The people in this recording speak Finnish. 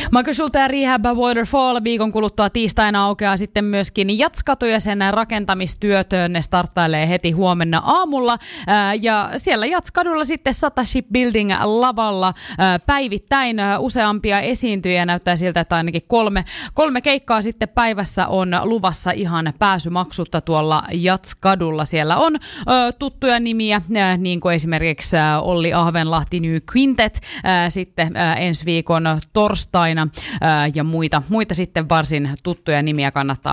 Michael Schulte ja Rehab Waterfall viikon kuluttua tiistaina aukeaa sitten myöskin Jatskatu ja sen rakentamistyöt. Ne starttailee heti huomenna aamulla. Ja siellä Jatskadulla sitten Sata Shipbuilding lavalla päivittäin useampia esiintyjiä. Näyttää siltä, että ainakin kolme keikkaa sitten päivässä on luvassa ihan pääsymaksutta tuolla Jatskadulla. Siellä on tuttuja nimiä, niin kuin esimerkiksi Olli Ahvenlahti New Quintet sitten ensi viikon torstaina ja muita sitten varsin tuttuja nimiä kannattaa